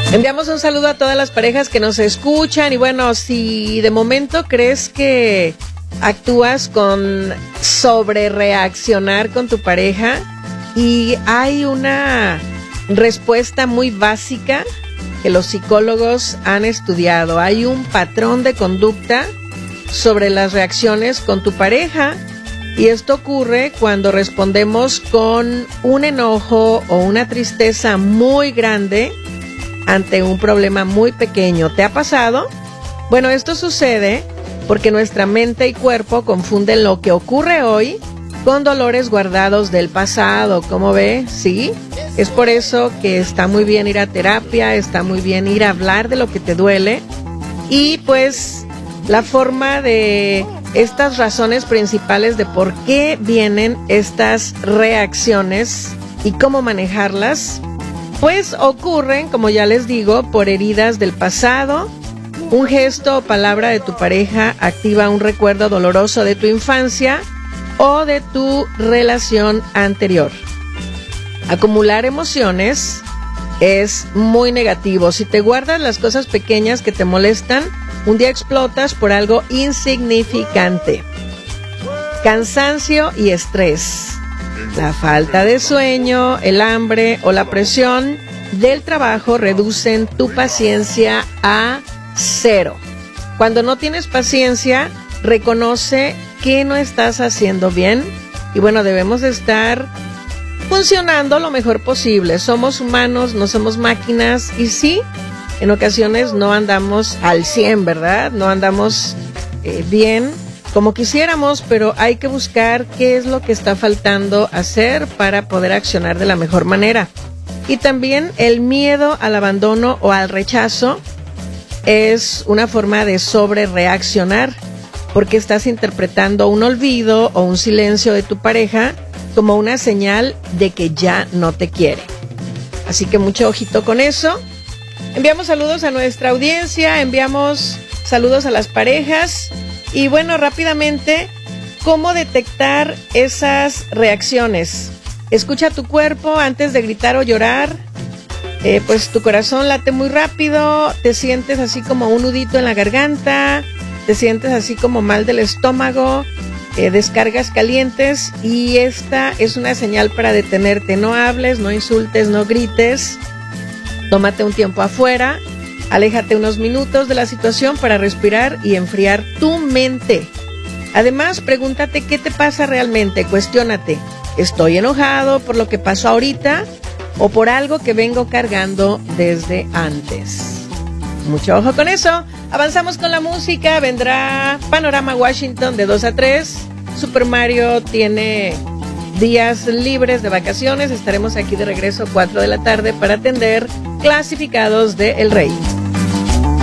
Enviamos un saludo a todas las parejas que nos escuchan y bueno, si de momento crees que actúas con sobrereaccionar con tu pareja y hay una respuesta muy básica que los psicólogos han estudiado, hay un patrón de conducta sobre las reacciones con tu pareja y esto ocurre cuando respondemos con un enojo o una tristeza muy grande ante un problema muy pequeño. ¿Te ha pasado? Bueno, esto sucede porque nuestra mente y cuerpo confunden lo que ocurre hoy con dolores guardados del pasado. ¿Cómo ve? ¿Sí? Es por eso que está muy bien ir a terapia, está muy bien ir a hablar de lo que te duele. Y pues la forma de estas razones principales de por qué vienen estas reacciones y cómo manejarlas, pues ocurren, como ya les digo, por heridas del pasado. Un gesto o palabra de tu pareja activa un recuerdo doloroso de tu infancia o de tu relación anterior. Acumular emociones es muy negativo. Si te guardas las cosas pequeñas que te molestan, un día explotas por algo insignificante. Cansancio y estrés. La falta de sueño, el hambre o la presión del trabajo reducen tu paciencia a 0. Cuando no tienes paciencia, reconoce que no estás haciendo bien y bueno, debemos de estar funcionando lo mejor posible. Somos humanos, no somos máquinas y sí, en ocasiones no andamos al 100, ¿verdad? No andamos bien como quisiéramos, pero hay que buscar qué es lo que está faltando hacer para poder accionar de la mejor manera. Y también el miedo al abandono o al rechazo es una forma de sobrereaccionar, porque estás interpretando un olvido o un silencio de tu pareja como una señal de que ya no te quiere. Así que mucho ojito con eso. Enviamos saludos a nuestra audiencia, enviamos saludos a las parejas. Y bueno, rápidamente, ¿cómo detectar esas reacciones? Escucha tu cuerpo antes de gritar o llorar. Pues tu corazón late muy rápido, te sientes así como un nudito en la garganta, te sientes así como mal del estómago, descargas calientes y esta es una señal para detenerte. No hables, no insultes, no grites, tómate un tiempo afuera. Aléjate unos minutos de la situación para respirar y enfriar tu mente. Además, pregúntate qué te pasa realmente. Cuestiónate, ¿estoy enojado por lo que pasó ahorita o por algo que vengo cargando desde antes? Mucho ojo con eso. Avanzamos con la música. Vendrá Panorama Washington de 2 a 3. Super Mario tiene días libres de vacaciones. Estaremos aquí de regreso 4 de la tarde para atender clasificados de El Rey.